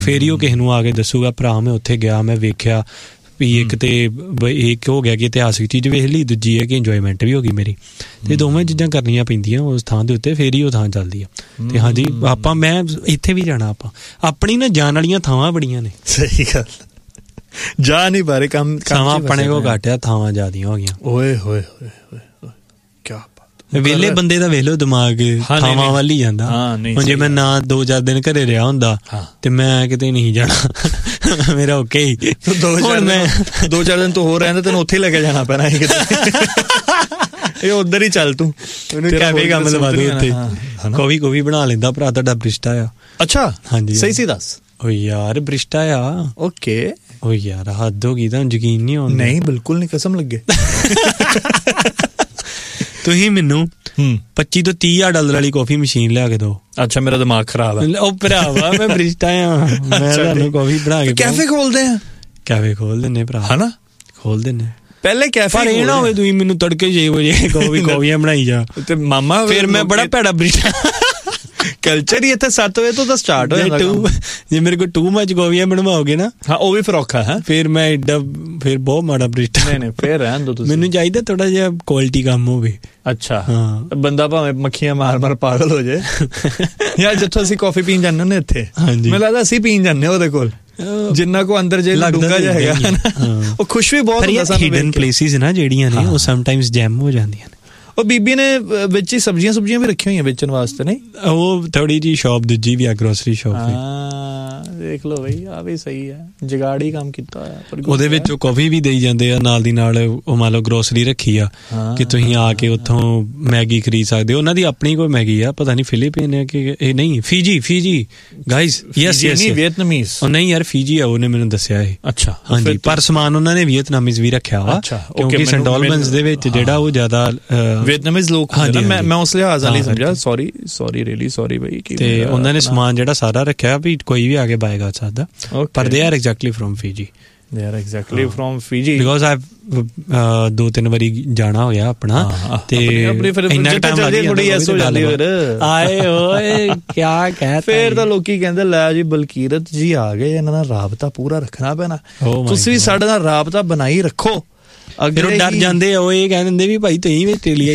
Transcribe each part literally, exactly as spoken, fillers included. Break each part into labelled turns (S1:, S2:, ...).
S1: ਫਿਰ ਹੀ ਉਹ ਕਿਸੇ ਨੂੰ ਆ ਕੇ ਦੱਸੂਗਾ ਭਰਾ ਮੈਂ ਉੱਥੇ ਗਿਆ, ਮੈਂ ਵੇਖਿਆ ਵੀ ਇੱਕ ਤੇ ਇੱਕ ਹੋ ਗਿਆ ਕਿ ਇਤਿਹਾਸਿਕ ਚੀਜ਼ ਵੇਖ ਲਈ, ਦੂਜੀ ਹੈ ਕਿ ਇੰਜੋਏਮੈਂਟ ਵੀ ਹੋ ਗਈ ਮੇਰੀ, ਤੇ ਦੋਵੇਂ ਚੀਜ਼ਾਂ ਕਰਨੀਆਂ ਪੈਂਦੀਆਂ ਉਸ ਥਾਂ ਦੇ ਉੱਤੇ, ਫਿਰ ਹੀ ਉਹ ਥਾਂ ਚੱਲਦੀ ਆ। ਤੇ ਹਾਂਜੀ ਆਪਾਂ ਮੈਂ ਇੱਥੇ ਵੀ ਜਾਣਾ, ਆਪਾਂ ਆਪਣੀ ਨਾ ਜਾਣ ਵਾਲੀਆਂ ਥਾਵਾਂ ਬੜੀਆਂ ਨੇ।
S2: ਸਹੀ ਗੱਲ, ਜਾ ਨਹੀਂ ਬਾਰੇ ਕੰਮ
S1: ਥਾਵਾਂ ਆਪਣੇ ਕੋਲ ਘੱਟ ਆ, ਥਾਵਾਂ ਜ਼ਿਆਦੀਆਂ ਹੋ ਗਈਆਂ।
S2: ਓਏ ਹੋਏ ਹੋਏ ਹੋਏ ਕਿਆ
S1: ਵਿਹਲੇ ਬੰਦੇ ਦਾ ਵੇਖ ਲਓ ਦਿਮਾਗ ਥਾਵਾਂ ਵੱਲ ਹੀ ਜਾਂਦਾ। ਹੁਣ ਜੇ ਮੈਂ ਨਾ ਦੋ ਚਾਰ ਦਿਨ ਘਰੇ ਰਿਹਾ ਹੁੰਦਾ ਤੇ ਮੈਂ ਕਿਤੇ ਨਹੀਂ ਜਾਣਾ, ਮੇਰਾ ਓਕੇ ਹੀ।
S2: ਹੁਣ ਮੈਂ ਦੋ ਚਾਰ ਦਿਨ ਤੋਂ ਹੋਰ ਰਹਿੰਦਾ, ਤੈਨੂੰ ਉੱਥੇ ਹੀ ਲੈ ਕੇ ਜਾਣਾ ਪੈਣਾ ਸੀ ਕਿਤੇ, ਇਹ ਉੱਧਰ ਹੀ ਚੱਲ ਤੂੰ
S1: ਕੈਫੇ ਕੰਮ ਲਵਾ ਦੇ ਉੱਤੇ। ਕੌਫੀ ਕੌਫੀ ਬਣਾ ਲੈਂਦਾ ਭਰਾ ਤੁਹਾਡਾ, ਬਰਿਸਟਾ ਆ।
S2: ਅੱਛਾ ਹਾਂਜੀ, ਸਹੀ ਸੀ ਦੱਸ।
S1: ਓ ਯਾਰ ਬਰਿਸਟਾ ਆ।
S2: ਓਕੇ।
S1: ਓ ਯਾਰ ਹੱਦ ਹੋ ਗਈ, ਤੁਹਾਨੂੰ ਯਕੀਨ ਨਹੀਂ ਆਉਂਦਾ?
S2: ਨਹੀਂ ਬਿਲਕੁਲ ਨਹੀਂ, ਕਸਮ ਲੱਗੇ।
S1: ਤੁਸੀਂ ਮੈਨੂੰ ਪੱਚੀ ਤੋਂ ਤੀਹ ਹਜ਼ਾਰ ਡਾਲਰ ਵਾਲੀ ਕਾਫੀ ਮਸ਼ੀਨ ਲਿਆ ਕੇ ਦਿਓ।
S2: ਅੱਛਾ ਮੇਰਾ ਦਿਮਾਗ ਖਰਾਬ ਹੈ।
S1: ਉਹ ਭਰਾਵਾ ਮੈਂ ਬਰਿਸਟਾ ਆ, ਮੈਂ ਤੁਹਾਨੂੰ ਕਾਫੀ ਬਣਾ ਕੇ
S2: ਕੈਫੇ ਖੋਲਦੇ ਆ।
S1: ਕੈਫੇ ਖੋਲ ਦਿੰਨੇ ਭਰਾ, ਹਨਾ ਖੋਲ ਦਿੰਨੇ।
S2: ਪਹਿਲੇ ਕੈਫੇ
S1: ਪਰ ਇਹ ਨਾ ਹੋਵੇ ਤੁਸੀਂ ਮੈਨੂੰ ਤੜਕੇ ਛੇ ਵਜੇ ਕਾਫੀ ਕਾਫੀਆਂ ਬਣਾਈ ਜਾ
S2: ਤੇ ਮਾਮਾ, ਫਿਰ ਮੈਂ ਬੜਾ ਭੈੜਾ ਬਰਿਸਟਾ। ਕਲਚਰ ਹੀ ਇੱਥੇ ਸੱਤ ਵਜੇ ਤੋਂ ਤਾਂ ਸਟਾਰਟ ਹੋ ਜਾਂਦਾ।
S1: ਜੇ ਮੇਰੇ ਕੋਲ ਟੂ ਮੱਚ ਕਾਫੀਆਂ ਬਣਵਾਓਗੇ ਨਾ, ਹਾਂ ਉਹ ਵੀ ਫਿਰ ਔਖਾ ਹੈ, ਫਿਰ ਮੈਂ ਏਡਾ ਫਿਰ ਬਹੁਤ ਮਾੜਾ ਬਰਿਸਟਾ। ਨਹੀਂ ਨਹੀਂ ਫਿਰ ਰਹਿਣ ਦੋ ਤੁਸੀਂ, ਮੈਨੂੰ ਚਾਹੀਦਾ ਥੋੜਾ ਜਿਹਾ ਕੁਆਲਿਟੀ ਕੰਮ ਹੋਵੇ। ਅੱਛਾ ਹਾਂ, ਬੰਦਾ ਭਾਵੇਂ ਮੱਖੀਆਂ ਮਾਰ ਮਾਰ ਪਾਗਲ ਹੋ ਜਾਏ। ਯਾਰ ਜਿੱਥੋਂ ਅਸੀਂ ਕਾਫੀ ਪੀਣ ਜਾਂਦੇ ਹੁੰਦੇ ਇੱਥੇ, ਮੈਨੂੰ ਲੱਗਦਾ ਅਸੀਂ ਪੀਣ ਜਾਂਦੇ ਉਹਦੇ ਕੋਲ, ਜਿੰਨਾ ਕੋ ਅੰਦਰ ਜੇ ਡੂੰਘਾ ਜਿਹਾ ਹੈਗਾ, ਉਹ ਖੁਸ਼ ਵੀ ਬਹੁਤ ਹੁੰਦਾ ਸਾਨੂੰ। ਹਿਡਨ ਪਲੇਸਿਸ ਨਾ ਜਿਹੜੀਆਂ ਨੇ ਉਹ ਸਮਟਾਈਮਸ ਜੈਮ ਹੋ ਜਾਂਦੀਆਂ ਨੇ। ਉਹ ਬੀਬੀ ਨੇ ਵਿੱਚ ਹੀ ਸਬਜ਼ੀਆਂ ਸੁਬਜ਼ੀਆਂ ਵੀ ਰੱਖੀਆਂ ਹੋਈਆਂ ਵੇਚਣ ਵਾਸਤੇ, ਨਹੀਂ? ਉਹ ਥੋੜੀ ਜਿਹੀ ਸ਼ੌਪ ਦੂਜੀ ਵੀ ਆ, ਗਰੋਸਰੀ ਸ਼ੌਪ। ਹਾਂ ਦੇਖ ਲਓ ਬਈ, ਆ ਵੀ ਸਹੀ ਹੈ, ਜਗਾੜੀ ਕੰਮ ਕੀਤਾ ਹੋਇਆ। ਉਹਦੇ ਵਿੱਚ ਉਹ ਕਾਫੀ ਵੀ ਦੇਈ ਜਾਂਦੇ ਆ ਨਾਲ ਦੀ ਨਾਲ। ਉਹ ਮੰਨ ਲਓ ਗਰੋਸਰੀ ਰੱਖੀ ਆ ਕਿ ਤੁਸੀਂ ਆ ਕੇ ਉੱਥੋਂ ਮੈਗੀ ਖਰੀਦ ਸਕਦੇ ਹੋ। ਉਹਨਾਂ ਦੀ ਆਪਣੀ ਕੋਈ ਮੈਗੀ ਆ, ਪਤਾ ਨਹੀਂ ਫਿਲੀਪੀਨ ਹੈ ਕਿ ਇਹ ਨਹੀਂ, ਫੀਜੀ ਫੀਜੀ ਗਾਈਜ਼, ਯੈਸ ਯੈਸ ਵਿਅਤਨਾਮੀਜ਼। ਉਹ ਨਹੀਂ ਯਾਰ ਫੀਜੀ ਆ, ਉਹਨੇ ਮੈਨੂੰ ਦੱਸਿਆ ਇਹ। ਅੱਛਾ ਹਾਂਜੀ, ਪਰ ਸਮਾਨ ਉਹਨਾਂ ਨੇ ਵਿਅਤਨਾਮੀਜ਼ ਵੀ ਰੱਖਿਆ ਵਾ, ਕਿਉਂਕਿ ਸੈਂਟ ਆਲਬਨਸ ਦੇ ਵਿੱਚ ਜਿਹੜਾ ਉਹ ਜ਼ਿਆਦਾ ਵਿਅਤਨਾਮੀਜ਼ ਲੋਕ ਹੁੰਦੇ ਨਾ। ਮੈਂ ਮੈਂ ਉਸ ਲਿਹਾਜ਼ ਨਾਲ ਨਹੀਂ ਸਮਝਿਆ, ਸੌਰੀ ਸੌਰੀ ਰੀਅਲੀ ਸੌਰੀ ਬਈ। ਤੇ ਉਹਨਾਂ ਨੇ ਸਮਾਨ ਜਿਹੜਾ ਸਾਰਾ ਰੱਖਿਆ ਵੀ ਕੋਈ ਵੀ ਆ ਕੇ ਬਾਏ ਕਰ ਸਕਦਾ, ਪਰ they are exactly from ਫੀਜੀ। They are exactly from ਫੀਜੀ, because I ਦੋ ਤਿੰਨ ਵਾਰੀ ਜਾਣਾ ਹੋਇਆ ਆਪਣਾ, ਤੇ ਇੰਨਾ ਟਾਈਮ ਲੱਗ ਗਿਆ, ਥੋੜੀ ਐਸ ਹੋ ਜਾਂਦੀ ਫਿਰ। ਆਏ ਓਏ ਕਿਆ ਕਹਿ, ਫਿਰ ਤਾਂ ਲੋਕੀ ਕਹਿੰਦੇ ਲੈ ਜੀ ਬਲਕੀਰਤ ਜੀ ਆ ਗਏ, ਇਹਨਾਂ ਦਾ ਰਾਬਤਾ ਪੂਰਾ ਰੱਖਣਾ ਪੈਣਾ, ਤੁਸੀਂ ਵੀ ਸਾਡੇ ਨਾਲ ਰਾਬਤਾ ਬਣਾਈ ਰੱਖੋ। ਫਿਰ ਉਹ ਡਰ ਜਾਂਦੇ ਆ, ਉਹ ਇਹ ਕਹਿ ਦਿੰਦੇ ਵੀ ਭਾਈ ਤੁਸੀਂ ਵੀ ਆਸਟ੍ਰੇਲੀਆ।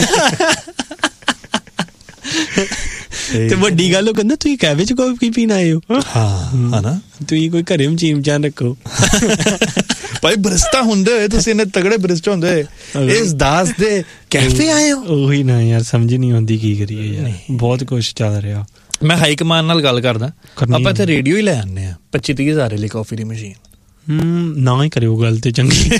S1: ਤੇ ਵੱਡੀ ਗੱਲ ਉਹ ਕਹਿੰਦਾ ਤੁਸੀਂ ਕੈਫੇ ਚ ਕਾਫੀ ਪੀਣ ਆਏ ਹੋ। ਹਾਂ ਹਨਾ, ਤੁਸੀਂ ਕੋਈ ਘਰੇ ਮਚੀਮ ਚਾਨ ਰੱਖੋ। ਭਾਈ ਬਰਿਸਟਾ ਹੁੰਦੇ ਹੋਏ, ਤੁਸੀਂ ਇੰਨੇ ਤਗੜੇ ਬਰਿਸਟਾ ਹੁੰਦੇ ਹੋਏ ਇਸ ਦਾਸ ਦੇ ਕੈਫੇ ਆਏ ਹੋ। ਉਹੀ ਨਾ ਯਾਰ, ਸਮਝ ਨਹੀਂ ਆਉਂਦੀ ਕੀ ਕਰੀਏ ਯਾਰ, ਬਹੁਤ ਕੁਛ ਚੱਲ ਰਿਹਾ। ਮੈਂ ਹਾਈ ਕਮਾਨ ਨਾਲ ਗੱਲ ਕਰਦਾ, ਆਪਾਂ ਇੱਥੇ ਰੇਡੀਓ ਹੀ ਲੈ ਆਉਂਦੇ ਹਾਂ ਪੱਚੀ ਤੀਹ ਹਜ਼ਾਰ ਲਈ ਕਾਫੀ ਦੀ ਮਸ਼ੀਨ। ਹਮ ਨਾ ਹੀ ਕਰਿਓ ਗੱਲ ਤੇ ਚੰਗੀ।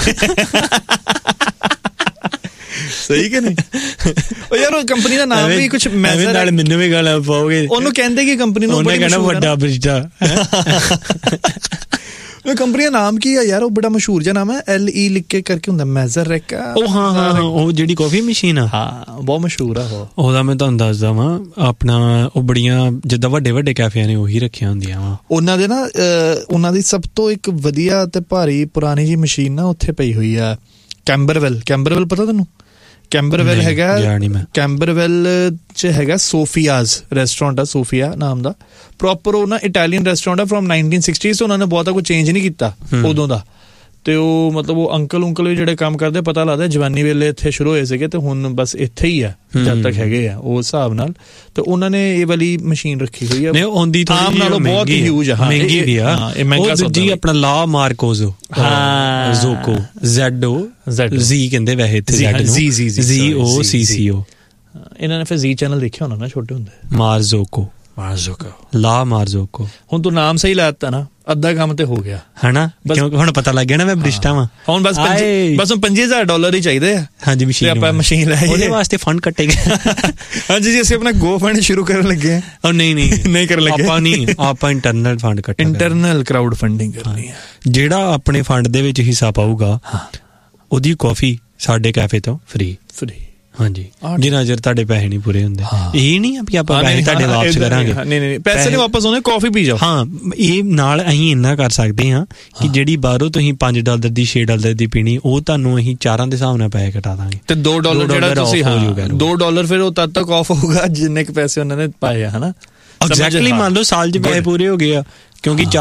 S1: ਸਹੀ ਕਿ ਨਹੀਂ? ਉਹ ਯਾਰ ਉਹ ਕੰਪਨੀ ਦਾ ਨਾਮ ਵੀ ਕੁਛ ਮੈਸਰ ਨਾਲ, ਮੈਨੂੰ ਵੀ ਗੱਲ ਪਾਓਗੇ। ਉਹਨੂੰ ਕਹਿੰਦੇ ਕਿ ਕੰਪਨੀ ਨੂੰ ਉਹਨੇ ਕਹਿਣਾ ਵੱਡਾ ਬਰਿਸਟਾ। ਉਹ ਕੰਪਨੀ ਦਾ ਨਾਮ ਕੀ ਆ ਯਾਰ? ਉਹ ਬੜਾ ਮਸ਼ਹੂਰ ਜਿਹਾ ਨਾਮ ਹੈ, ਐਲ ਈ ਲਿਖ ਕੇ ਕਰਕੇ ਹੁੰਦਾ, ਮੈਜ਼ਰੈਕ। ਉਹ ਹਾਂ ਹਾਂ, ਉਹ ਜਿਹੜੀ ਕਾਫੀ ਮਸ਼ੀਨ ਆ, ਹਾਂ ਬਹੁਤ ਮਸ਼ਹੂਰ ਆ ਉਹ। ਉਹਦਾ ਮੈਂ ਤੁਹਾਨੂੰ ਦੱਸਦਾ ਵਾਂ, ਆਪਣਾ ਉਹ ਬੜੀਆਂ ਜਿੱਦਾਂ ਵੱਡੇ ਵੱਡੇ ਕੈਫਿਆਂ ਨੇ ਉਹੀ ਰੱਖੀਆਂ ਹੁੰਦੀਆਂ ਵਾ। ਉਹਨਾਂ ਦੇ ਨਾ ਉਹਨਾਂ ਦੀ ਸਭ ਤੋਂ ਇੱਕ ਵਧੀਆ ਤੇ ਭਾਰੀ ਪੁਰਾਣੀ ਜਿਹੀ ਮਸ਼ੀਨ ਨਾ ਉੱਥੇ ਪਈ ਹੋਈ ਆ, ਕੈਂਬਰਵੈਲ। ਕੈਂਬਰਵੈਲ ਪਤਾ ਤੈਨੂੰ? ਕੈਂਬਰਵੈਲ ਹੈਗਾ, ਕੈਂਬਰਵੈਲ ਚ ਹੈਗਾ ਸੋਫੀਆਜ਼ ਰੈਸਟੋਰੈਂਟ ਆ, ਸੋਫੀਆ ਨਾਮ ਦਾ। ਪ੍ਰੋਪਰ ਉਹ ਨਾ ਇਟਾਲੀਅਨ ਰੈਸਟੋਰੈਂਟ ਆ ਫਰੋਮ ਨਾਈਨਟੀਨ ਸਿਕਸਟੀਜ਼। ਉਹਨਾਂ ਨੇ ਬਹੁਤਾ ਕੋਈ ਚੇਂਜ ਨਹੀਂ ਕੀਤਾ ਉਦੋਂ ਦਾ। ਤੇ ਉਹ ਮਤਲਬ ਉਹ ਅੰਕਲ ਉਂਕਲ ਵੀ ਜਿਹੜੇ ਕੰਮ ਕਰਦੇ, ਪਤਾ ਲੱਗਦਾ ਜਵਾਨੀ ਵੇਲੇ ਇੱਥੇ ਸ਼ੁਰੂ ਹੋਏ ਸੀਗੇ ਤੇ ਹੁਣ ਬਸ ਇੱਥੇ ਹੀ ਆ ਜਦ ਤੱਕ ਹੈਗੇ ਆ ਉਸ ਹਿਸਾਬ ਨਾਲ। ਤੇ ਉਹਨਾਂ ਨੇ ਇਹ ਵਾਲੀ ਮਸ਼ੀਨ ਰੱਖੀ ਹੋਈ ਆ, ਆਮ ਨਾਲੋਂ ਬਹੁਤ ਹਿਊਜ ਆ, ਮਹਿੰਗੀ ਵੀ ਆ। ਉਹ ਦੂਜੀ ਆਪਣਾ ਲਾ ਮਾਰਕੋਜ਼ੋ, ਹਾਂ ਜ਼ੋਕੋ, ਜ਼ੈਡ ਓ ਜ਼ੀ ਕਹਿੰਦੇ ਵੈਸੇ ਇੱਥੇ, ਜ਼ੈਡ ਨੂੰ ਜ਼ੀ ਓ ਸੀ ਸੀ ਓ। ਇਹਨਾਂ ਨੇ ਫਿਰ ਜ਼ੀ ਚੈਨਲ ਦੇਖਿਆ ਹੋਣਾ ਨਾ ਛੋਟੇ ਹੁੰਦੇ। ਮਾਰਜ਼ੋਕੋ, ਮਾਰਜ਼ੋਕੋ, ਲਾ ਮਾਰਜ਼ੋਕੋ। ਹੁਣ ਤੂੰ ਨਾਮ ਸਹੀ ਲਾ ਦਿੱਤਾ ਨਾ, ਅੱਧਾ ਕੰਮ ਤੇ ਹੋ ਗਿਆ ਹਨਾ, ਕਿਉਂਕਿ ਹੁਣ ਪਤਾ ਲੱਗ ਗਿਆ ਨਾ ਮੈਂ ਬਰਿਸਟਾ ਵਾਂ। ਹੁਣ ਬਸ ਬਸ ਪੰਜੀ ਹਜ਼ਾਰ ਡਾਲਰ ਹੀ ਚਾਹੀਦੇ ਆ। ਹਾਂਜੀ ਮਸ਼ੀਨ, ਆਪਾਂ ਮਸ਼ੀਨ ਲੈ ਉਹਦੇ ਵਾਸਤੇ ਫੰਡ ਕੱਟੇਗਾ। ਹਾਂਜੀ ਜੀ, ਅਸੀਂ ਆਪਣਾ ਗੋ ਫੰਡ ਸ਼ੁਰੂ ਕਰਨ ਲੱਗੇ ਆ। ਉਹ ਨਹੀਂ ਨਹੀਂ ਨਹੀਂ ਕਰਨ ਲੱਗੇ ਆਪਾਂ, ਨਹੀਂ ਆਪਾਂ internal fund ਕੱਟਾਂਗੇ, internal crowd funding ਕਰਨੀ ਹੈ। ਜਿਹੜਾ ਆਪਣੇ ਫੰਡ ਦੇ ਵਿੱਚ ਹਿੱਸਾ ਪਾਊਗਾ ਉਹਦੀ ਕਾਫੀ ਸਾਡੇ ਕੈਫੇ ਤੋਂ ਫ੍ਰੀ ਫ੍ਰੀ। ਹਾਂਜੀ, ਜਿੰਨਾ ਚਿਰ ਤੁਹਾਡੇ ਪੈਸੇ ਨਹੀਂ ਪੂਰੇ ਹੁੰਦੇ। ਇਹ ਨਹੀਂ ਆ ਵੀ ਆਪਾਂ ਪੈਸੇ ਤੁਹਾਡੇ ਵਾਪਸ ਕਰਾਂਗੇ, ਨਹੀਂ ਨਹੀਂ ਪੈਸੇ ਨਹੀਂ ਵਾਪਸ ਆਉਂਦੇ, ਕਾਫੀ ਪੀ ਜਾਓ। ਹਾਂ, ਇਹ ਨਾਲ ਅਸੀਂ ਇੰਨਾ ਕਰ ਸਕਦੇ ਹਾਂ ਕਿ ਜਿਹੜੀ ਬਾਹਰੋਂ ਤੁਸੀਂ ਪੰਜ ਡਾਲਰ ਦੀ ਛੇ ਡਾਲਰ ਦੀ ਪੀਣੀ, ਉਹ ਤੁਹਾਨੂੰ ਅਸੀਂ ਚਾਰਾਂ ਦੇ ਹਿਸਾਬ ਨਾਲ ਪੈਸੇ ਕਟਾ ਦਾਂਗੇ। ਤੇ ਦੋ ਡਾਲਰ ਜਿਹੜਾ ਤੁਸੀਂ ਦੋ ਡਾਲਰ ਫਿਰ ਉਹ ਤਦ ਤੱਕ ਆਫ ਹੋਊਗਾ ਜਿੰਨੇ ਕੁ ਪੈਸੇ ਉਹਨਾਂ ਨੇ ਪਾਏ ਆ, ਹਨਾ। ਐਗਜ਼ੈਕਟਲੀ ਮੰਨ ਲਓ ਸਾਲ ਚ ਪੈਸੇ ਪੂਰੇ ਹੋ ਗਏ ਆ, ਕਿਉਂਕਿ